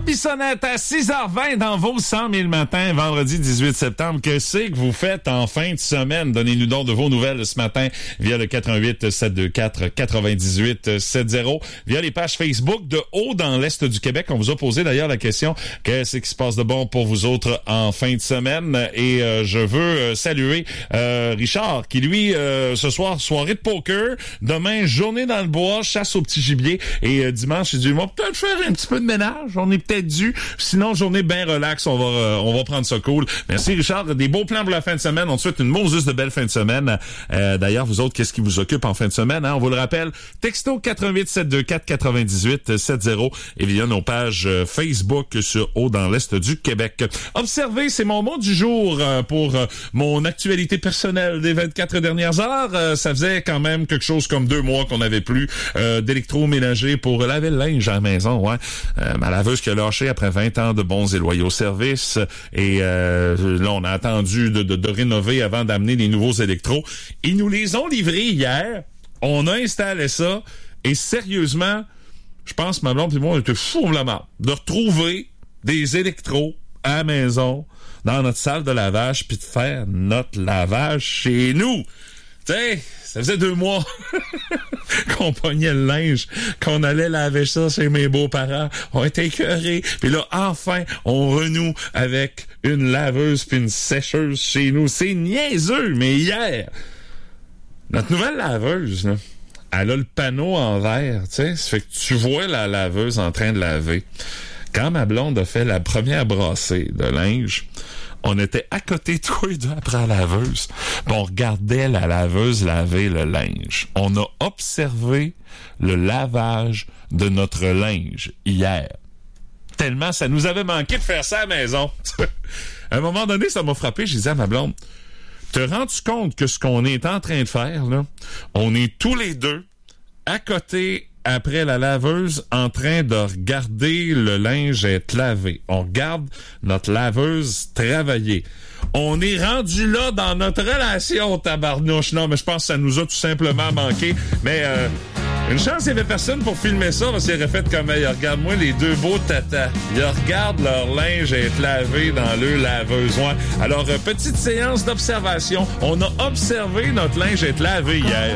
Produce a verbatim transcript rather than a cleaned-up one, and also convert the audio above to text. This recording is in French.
Bissonnette à six heures vingt dans vos cent mille matins, vendredi dix-huit septembre. Que c'est que vous faites en fin de semaine? Donnez-nous donc de vos nouvelles ce matin via le quatre un huit, sept deux quatre, neuf huit sept zéro, via les pages Facebook de Haut dans l'Est du Québec. On vous a posé d'ailleurs la question, qu'est-ce qui se passe de bon pour vous autres en fin de semaine? Et euh, je veux euh, saluer euh, Richard qui, lui, euh, ce soir, soirée de poker. Demain, journée dans le bois, chasse au petit gibier. Et euh, dimanche, il dit, on va peut-être faire un petit peu de ménage. On est peut-être dû. Sinon, journée bien relax. On va euh, on va prendre ça cool. Merci, Richard. Des beaux plans pour la fin de semaine. On te souhaite une Moses de belle fin de semaine. Euh, d'ailleurs, vous autres, qu'est-ce qui vous occupe en fin de semaine? Hein? On vous le rappelle. Texto quatre un huit, sept deux quatre, neuf huit sept zéro et via nos pages euh, Facebook sur Haut dans l'Est du Québec. Observez, c'est mon mot du jour euh, pour euh, mon actualité personnelle des vingt-quatre dernières heures. Euh, ça faisait quand même quelque chose comme deux mois qu'on n'avait plus euh, d'électroménager pour laver le linge à la maison. Ouais. Euh, ma laveuse qui a lâché après vingt ans de bons et loyaux services. Et euh, là, on a attendu de, de, de rénover avant d'amener les nouveaux électros. Ils nous les ont livrés hier. On a installé ça. Et sérieusement, je pense que ma blonde et moi, on était fous la marde de retrouver des électros à la maison, dans notre salle de lavage, puis de faire notre lavage chez nous. Tu sais, ça faisait deux mois qu'on pognait le linge, qu'on allait laver ça chez mes beaux-parents. On était écœurés. Puis là, enfin, on renoue avec une laveuse puis une sécheuse chez nous. C'est niaiseux, mais hier, notre nouvelle laveuse, là, elle a le panneau en verre, tu sais. Ça fait que tu vois la laveuse en train de laver. Quand ma blonde a fait la première brassée de linge, on était à côté tous les deux après la laveuse. Puis on regardait la laveuse laver le linge. On a observé le lavage de notre linge hier. Tellement ça nous avait manqué de faire ça à la maison. À un moment donné, ça m'a frappé. J'ai dit à ma blonde, te rends-tu compte que ce qu'on est en train de faire, là, on est tous les deux à côté après la laveuse en train de regarder le linge être lavé. On regarde notre laveuse travailler. On est rendu là dans notre relation, tabarnouche. Non, mais je pense que ça nous a tout simplement manqué. Mais euh, une chance, il n'y avait personne pour filmer ça, parce qu'il aurait fait comme, hey, regarde-moi les deux beaux tatas. Ils regardent leur linge être lavé dans le laveuse. Ouais. Alors, euh, petite séance d'observation. On a observé notre linge être lavé hier.